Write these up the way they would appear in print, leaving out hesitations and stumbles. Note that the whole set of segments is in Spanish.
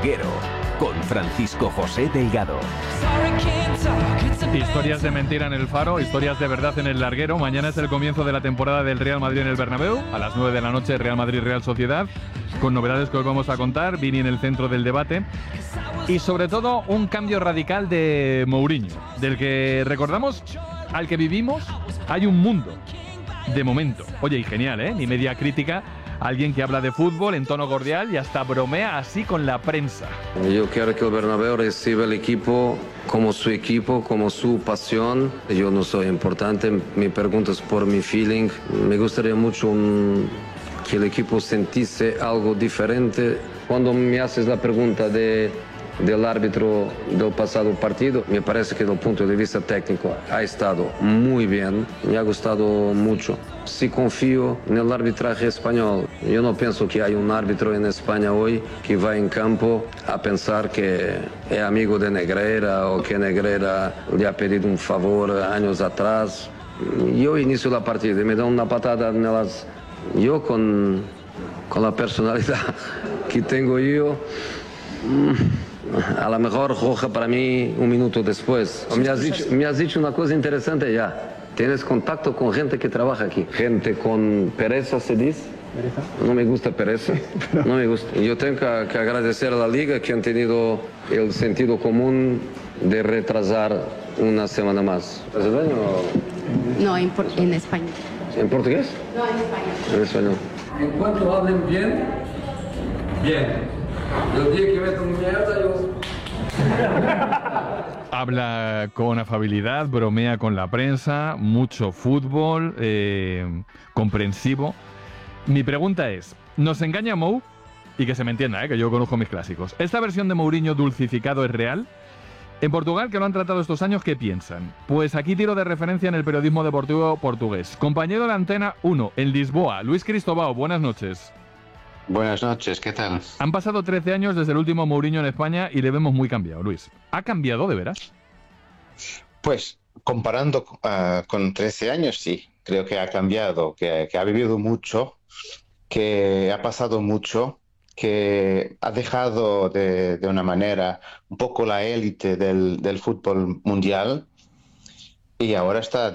Larguero, con Francisco José Delgado. Historias de mentira en el Faro, historias de verdad en el Larguero. Mañana es el comienzo de la temporada del Real Madrid en el Bernabéu. A las 9 de la noche, Real Madrid-Real Sociedad, con novedades que os vamos a contar. Vini en el centro del debate. Y sobre todo, un cambio radical de Mourinho, del que recordamos, al que vivimos, hay un mundo. De momento. Oye, y genial, ¿eh? Ni media crítica. Alguien que habla de fútbol en tono cordial y hasta bromea así con la prensa. Yo quiero que el Bernabéu reciba el equipo, como su pasión. Yo no soy importante, me preguntas por mi feeling. Me gustaría mucho que el equipo sintiese algo diferente. Cuando me haces la pregunta del árbitro del pasado partido, me parece que desde el punto de vista técnico ha estado muy bien, me ha gustado mucho. Si confío en el arbitraje español, yo no pienso que hay un árbitro en España hoy que va en campo a pensar que es amigo de Negreira o que Negreira le ha pedido un favor años atrás. Yo inicio la partida y me dan una patada en las... Yo con la personalidad que tengo yo... A lo mejor roja para mí un minuto después. Me has dicho una cosa interesante ya. Tienes contacto con gente que trabaja aquí. Gente con pereza, ¿se dice? ¿Pereza? No me gusta pereza. No me gusta. Yo tengo que agradecer a la Liga que han tenido el sentido común de retrasar una semana más. ¿Brasileño o...? No, en español. ¿En portugués? No, en español. En español. En cuanto hablen bien, bien. El día que metan mierda, yo... Habla con afabilidad, bromea con la prensa, mucho fútbol, comprensivo. Mi pregunta es, ¿nos engaña Mou? Y que se me entienda, que yo conozco mis clásicos. ¿Esta versión de Mourinho dulcificado es real? En Portugal, que lo han tratado estos años, ¿qué piensan? Pues aquí tiro de referencia en el periodismo deportivo portugués. Compañero de Antena 1, en Lisboa, Luis Cristóbao, buenas noches. Buenas noches, ¿qué tal? Han pasado 13 años desde el último Mourinho en España y le vemos muy cambiado, Luis. ¿Ha cambiado de veras? Pues, comparando con 13 años, sí. Creo que ha cambiado, que ha vivido mucho, que ha pasado mucho, que ha dejado de una manera un poco la élite del fútbol mundial y ahora está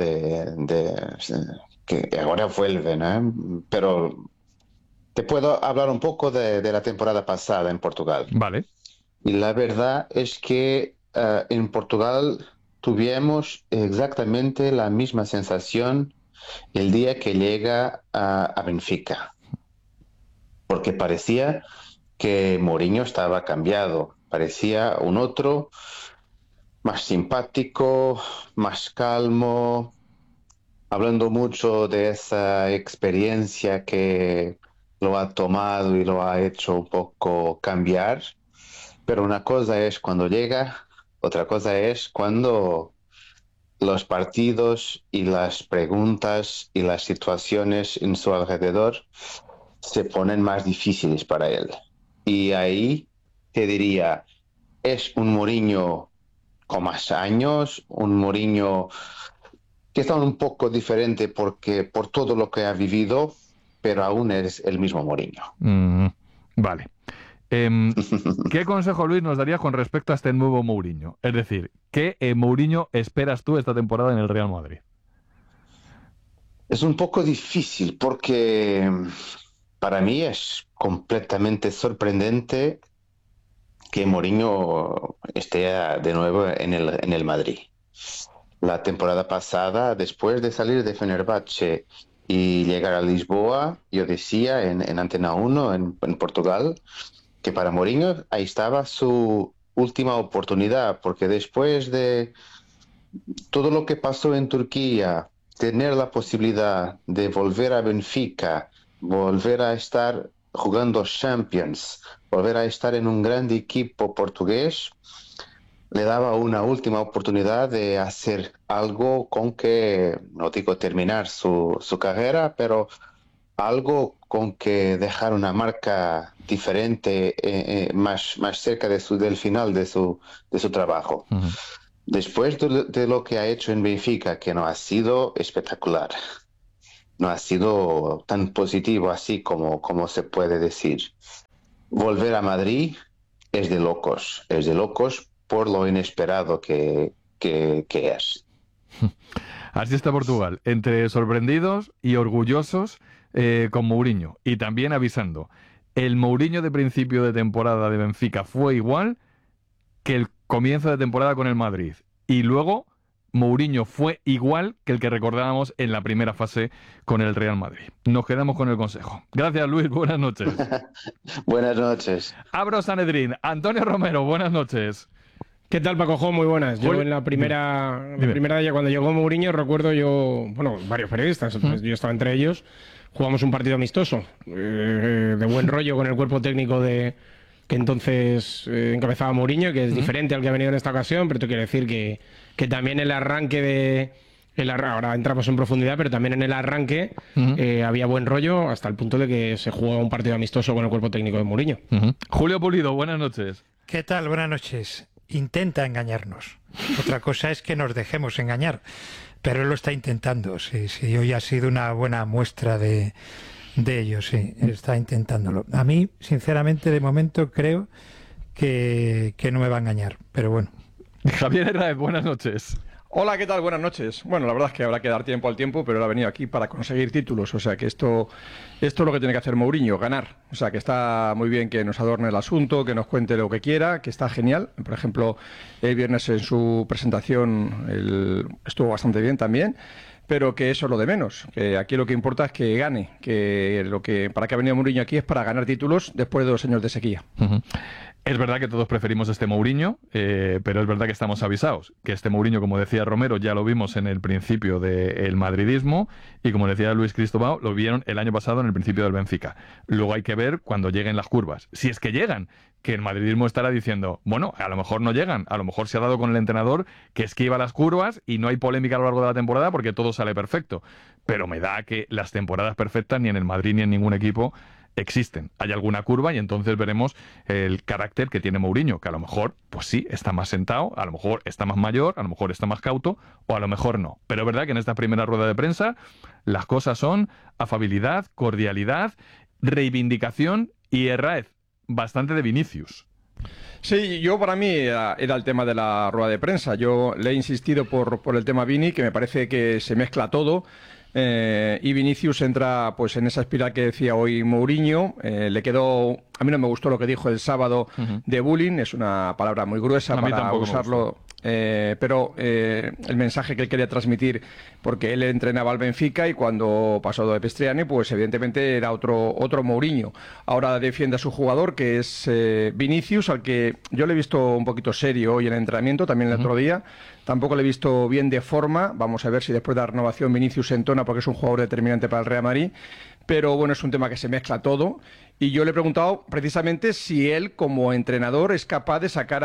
que ahora vuelve, ¿no? Pero... Te puedo hablar un poco de la temporada pasada en Portugal. Vale. Y la verdad es que en Portugal tuvimos exactamente la misma sensación el día que llega a Benfica. Porque parecía que Mourinho estaba cambiado. Parecía un otro, más simpático, más calmo, hablando mucho de esa experiencia que lo ha tomado y lo ha hecho un poco cambiar, pero una cosa es cuando llega, otra cosa es cuando los partidos y las preguntas y las situaciones en su alrededor se ponen más difíciles para él. Y ahí te diría, es un Mourinho con más años, un Mourinho que está un poco diferente porque por todo lo que ha vivido, pero aún es el mismo Mourinho. Vale. ¿Qué consejo, Luis, nos darías con respecto a este nuevo Mourinho? Es decir, ¿qué Mourinho esperas tú esta temporada en el Real Madrid? Es un poco difícil porque para mí es completamente sorprendente que Mourinho esté de nuevo en el Madrid. La temporada pasada, después de salir de Fenerbahce y llegar a Lisboa, yo decía en Antena 1, en Portugal, que para Mourinho ahí estaba su última oportunidad, porque después de todo lo que pasó en Turquía, tener la posibilidad de volver a Benfica, volver a estar jugando Champions, volver a estar en un gran equipo portugués, le daba una última oportunidad de hacer algo con que, no digo terminar su carrera, pero algo con que dejar una marca diferente, más cerca del final de su trabajo. Uh-huh. Después de lo que ha hecho en Benfica, que no ha sido espectacular, no ha sido tan positivo así como se puede decir. Volver a Madrid es de locos por lo inesperado que es. Así está Portugal, entre sorprendidos y orgullosos con Mourinho. Y también avisando, el Mourinho de principio de temporada de Benfica fue igual que el comienzo de temporada con el Madrid. Y luego Mourinho fue igual que el que recordábamos en la primera fase con el Real Madrid. Nos quedamos con el consejo. Gracias, Luis. Buenas noches. Buenas noches. Abro Sanedrín. Antonio Romero, buenas noches. ¿Qué tal, Paco? Muy buenas. Yo en la primera de ella, cuando llegó Mourinho, recuerdo varios periodistas, yo estaba entre ellos, jugamos un partido amistoso, de buen rollo con el cuerpo técnico que entonces encabezaba Mourinho, que es diferente al que ha venido en esta ocasión, pero te quiero decir que también el arranque ahora entramos en profundidad, pero también en el arranque había buen rollo hasta el punto de que se jugó un partido amistoso con el cuerpo técnico de Mourinho. Julio Pulido, buenas noches. ¿Qué tal? Buenas noches. Intenta engañarnos. Otra cosa es que nos dejemos engañar, pero él lo está intentando. Sí, hoy ha sido una buena muestra de ello, sí, está intentándolo. A mí, sinceramente, de momento creo que no me va a engañar, pero bueno. Javier Hernández, buenas noches. Hola, ¿qué tal? Buenas noches. Bueno, la verdad es que habrá que dar tiempo al tiempo, pero él ha venido aquí para conseguir títulos. O sea que esto es lo que tiene que hacer Mourinho, ganar. O sea que está muy bien que nos adorne el asunto, que nos cuente lo que quiera, que está genial. Por ejemplo, el viernes en su presentación estuvo bastante bien también, pero que eso es lo de menos. Que aquí lo que importa es que gane, para que ha venido Mourinho aquí es para ganar títulos después de 2 años de sequía. Es verdad que todos preferimos este Mourinho, pero es verdad que estamos avisados. Que este Mourinho, como decía Romero, ya lo vimos en el principio del madridismo y como decía Luis Cristóbal, lo vieron el año pasado en el principio del Benfica. Luego hay que ver cuando lleguen las curvas. Si es que llegan, que el madridismo estará diciendo, bueno, a lo mejor no llegan, a lo mejor se ha dado con el entrenador que esquiva las curvas y no hay polémica a lo largo de la temporada porque todo sale perfecto. Pero me da que las temporadas perfectas ni en el Madrid ni en ningún equipo existen. Hay alguna curva y entonces veremos el carácter que tiene Mourinho, que a lo mejor, pues sí, está más sentado, a lo mejor está más mayor, a lo mejor está más cauto, o a lo mejor no. Pero es verdad que en esta primera rueda de prensa las cosas son afabilidad, cordialidad, reivindicación y Herráez, bastante de Vinicius. Sí, para mí era el tema de la rueda de prensa. Yo le he insistido por el tema Vini, que me parece que se mezcla todo. Y Vinicius entra pues en esa espiral que decía hoy Mourinho. A mí no me gustó lo que dijo el sábado de bullying, es una palabra muy gruesa para usarlo, pero el mensaje que él quería transmitir, porque él entrenaba al Benfica y cuando pasó de Pestriani, pues evidentemente era otro Mourinho. Ahora defiende a su jugador, que es Vinicius, al que yo le he visto un poquito serio hoy en el entrenamiento, también el otro día. Tampoco le he visto bien de forma. Vamos a ver si después de la renovación Vinicius se entona, porque es un jugador determinante para el Real Madrid. Pero bueno, es un tema que se mezcla todo. Y yo le he preguntado precisamente si él, como entrenador, es capaz de sacar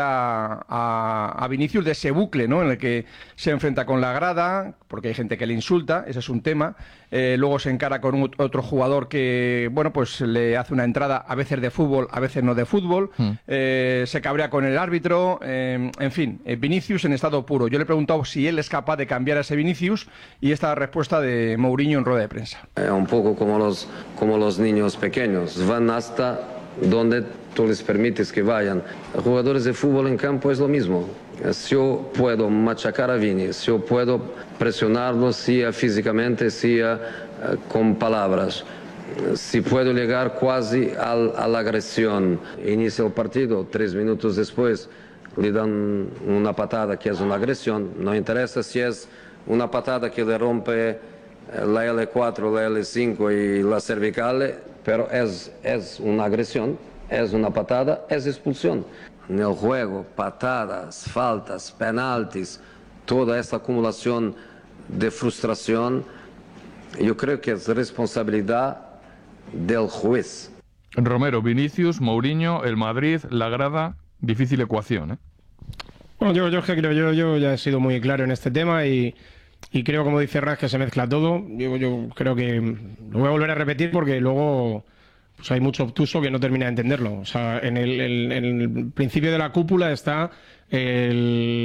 a Vinicius de ese bucle, ¿no?, en el que se enfrenta con la grada, porque hay gente que le insulta, ese es un tema. Luego se encara con otro jugador que, bueno, pues le hace una entrada a veces de fútbol, a veces no de fútbol. Se cabrea con el árbitro. En fin, Vinicius en estado puro. Yo le he preguntado si él es capaz de cambiar a ese Vinicius y esta respuesta de Mourinho en rueda de prensa. Un poco como los niños pequeños, van hasta donde tú les permites que vayan. Jugadores de fútbol en campo es lo mismo. Si yo puedo machacar a Vini, si yo puedo presionarlo, sea físicamente, sea con palabras, si puedo llegar casi a la agresión, inicia el partido, 3 minutos después le dan una patada que es una agresión, no interesa si es una patada que le rompe la L4, la L5 y la cervical, pero es una agresión, es una patada, es expulsión. En el juego, patadas, faltas, penaltis, toda esta acumulación de frustración, yo creo que es responsabilidad del juez. Romero, Vinicius, Mourinho, el Madrid, la grada, difícil ecuación, ¿eh? Bueno, yo ya he sido muy claro en este tema y creo, como dice Ras, que se mezcla todo. Yo creo que lo voy a volver a repetir porque luego pues hay mucho obtuso que no termina de entenderlo. O sea, en el principio de la cúpula está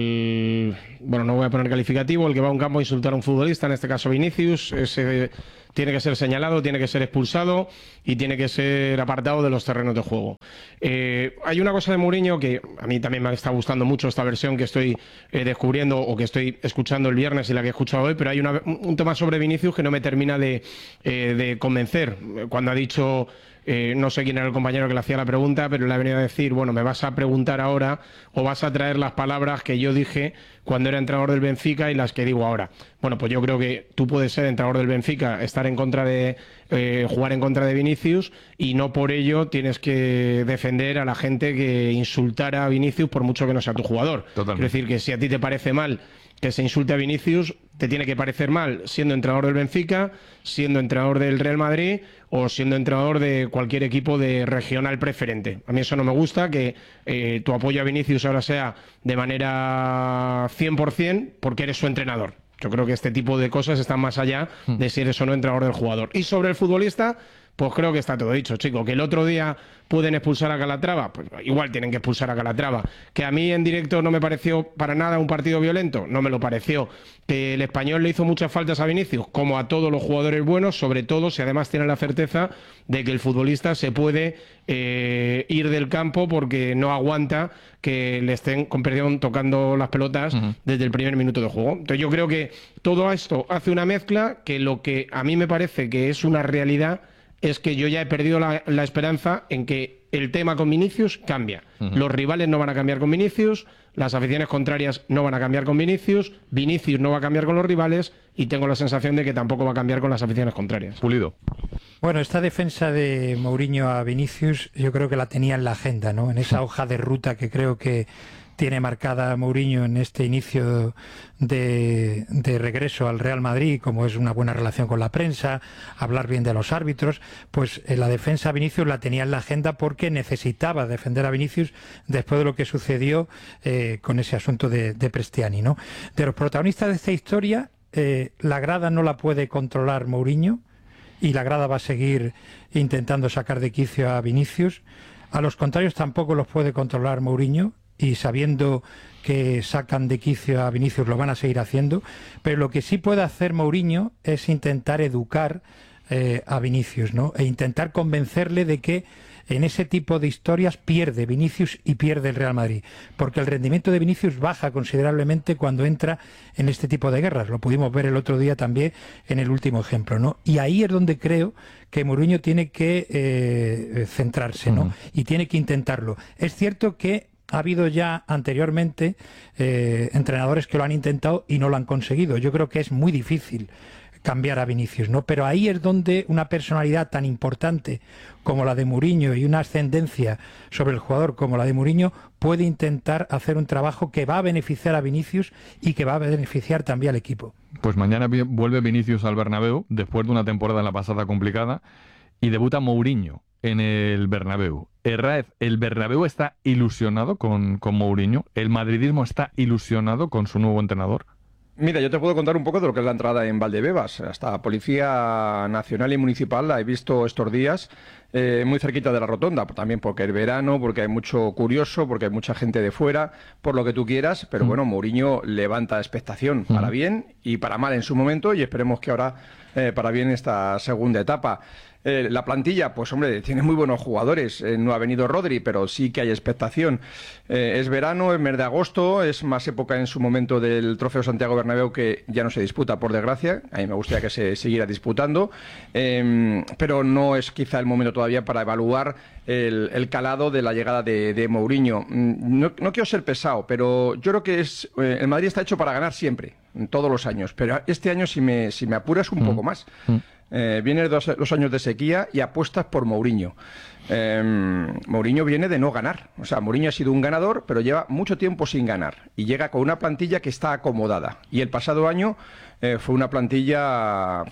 bueno, no voy a poner calificativo, el que va a un campo a insultar a un futbolista, en este caso Vinicius, ese tiene que ser señalado, tiene que ser expulsado y tiene que ser apartado de los terrenos de juego. Hay una cosa de Mourinho que a mí también me está gustando mucho, esta versión que estoy descubriendo o que estoy escuchando el viernes y la que he escuchado hoy, pero hay un tema sobre Vinicius que no me termina de convencer. Cuando ha dicho... no sé quién era el compañero que le hacía la pregunta, pero le ha venido a decir, bueno, me vas a preguntar ahora o vas a traer las palabras que yo dije cuando era entrenador del Benfica y las que digo ahora. Bueno, pues yo creo que tú puedes ser entrenador del Benfica, estar en contra de jugar en contra de Vinicius y no por ello tienes que defender a la gente que insultara a Vinicius por mucho que no sea tu jugador. Totalmente. Es decir, que si a ti te parece mal que se insulte a Vinicius, te tiene que parecer mal siendo entrenador del Benfica, siendo entrenador del Real Madrid o siendo entrenador de cualquier equipo de regional preferente. A mí eso no me gusta, que tu apoyo a Vinicius ahora sea de manera 100% porque eres su entrenador. Yo creo que este tipo de cosas están más allá de si eres o no entrenador del jugador. Y sobre el futbolista, pues creo que está todo dicho, chico. Que el otro día pueden expulsar a Calatrava, pues igual tienen que expulsar a Calatrava. Que a mí en directo no me pareció para nada un partido violento, no me lo pareció. Que el Español le hizo muchas faltas a Vinicius, como a todos los jugadores buenos, sobre todo si además tienen la certeza de que el futbolista se puede ir del campo porque no aguanta que le estén, con perdón, tocando las pelotas desde el primer minuto de juego. Entonces yo creo que todo esto hace una mezcla que lo que a mí me parece que es una realidad es que yo ya he perdido la esperanza en que el tema con Vinicius cambia. Los rivales no van a cambiar con Vinicius, las aficiones contrarias no van a cambiar con Vinicius no va a cambiar con los rivales y tengo la sensación de que tampoco va a cambiar con las aficiones contrarias. Pulido. Bueno, esta defensa de Mourinho a Vinicius yo creo que la tenía en la agenda, ¿no? En esa hoja de ruta que creo que tiene marcada Mourinho en este inicio de regreso al Real Madrid, como es una buena relación con la prensa, hablar bien de los árbitros, pues la defensa a Vinicius la tenía en la agenda porque necesitaba defender a Vinicius después de lo que sucedió con ese asunto de Prestiani, ¿no? De los protagonistas de esta historia, la grada no la puede controlar Mourinho y la grada va a seguir intentando sacar de quicio a Vinicius. A los contrarios tampoco los puede controlar Mourinho, y sabiendo que sacan de quicio a Vinicius lo van a seguir haciendo, pero lo que sí puede hacer Mourinho es intentar educar a Vinicius, ¿no? E intentar convencerle de que en ese tipo de historias pierde Vinicius y pierde el Real Madrid, porque el rendimiento de Vinicius baja considerablemente cuando entra en este tipo de guerras. Lo pudimos ver el otro día también en el último ejemplo, ¿no? Y ahí es donde creo que Mourinho tiene que centrarse, ¿no? Y tiene que intentarlo. Es cierto que ha habido ya anteriormente entrenadores que lo han intentado y no lo han conseguido. Yo creo que es muy difícil cambiar a Vinicius, ¿no? Pero ahí es donde una personalidad tan importante como la de Mourinho y una ascendencia sobre el jugador como la de Mourinho puede intentar hacer un trabajo que va a beneficiar a Vinicius y que va a beneficiar también al equipo. Pues mañana vuelve Vinicius al Bernabéu después de una temporada en la pasada complicada y debuta Mourinho en el Bernabéu. Herráez, ¿el Bernabéu está ilusionado con Mourinho? ¿El madridismo está ilusionado con su nuevo entrenador? Mira, yo te puedo contar un poco de lo que es la entrada en Valdebebas. Hasta Policía Nacional y Municipal la he visto estos días muy cerquita de la rotonda, también porque es verano, porque hay mucho curioso, porque hay mucha gente de fuera, por lo que tú quieras, pero bueno, Mourinho levanta expectación para bien y para mal en su momento y esperemos que ahora para bien esta segunda etapa. La plantilla, pues hombre, tiene muy buenos jugadores. No ha venido Rodri, pero sí que hay expectación. Es verano, es mes de agosto, es más época en su momento del Trofeo Santiago Bernabéu que ya no se disputa, por desgracia. A mí me gustaría que se siguiera disputando, pero no es quizá el momento todavía para evaluar el calado de la llegada de Mourinho. No quiero ser pesado, pero yo creo que el Madrid está hecho para ganar siempre, todos los años, pero este año si me apuras un poco más. Vienen los años de sequía y apuestas por Mourinho. Mourinho viene de no ganar. O sea, Mourinho ha sido un ganador, pero lleva mucho tiempo sin ganar. Y llega con una plantilla que está acomodada. Y el pasado año fue una plantilla...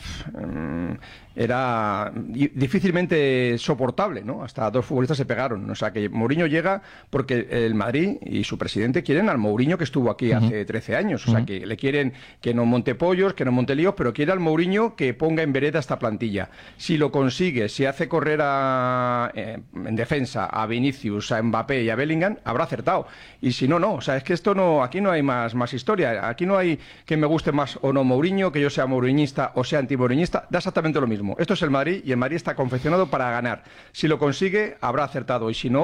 era difícilmente soportable, ¿no? Hasta dos futbolistas se pegaron. O sea, que Mourinho llega porque el Madrid y su presidente quieren al Mourinho que estuvo aquí hace 13 años. O sea, que le quieren que no monte pollos, que no monte líos, pero quiere al Mourinho que ponga en vereda esta plantilla. Si lo consigue, si hace correr en defensa a Vinicius, a Mbappé y a Bellingham, habrá acertado. Y si no, no. O sea, es que esto no, aquí no hay más historia. Aquí no hay que me guste más o no Mourinho, que yo sea mouriñista o sea anti-mouriñista. Da exactamente lo mismo. Esto es el Madrid y el Madrid está confeccionado para ganar. Si lo consigue, habrá acertado. Y si no,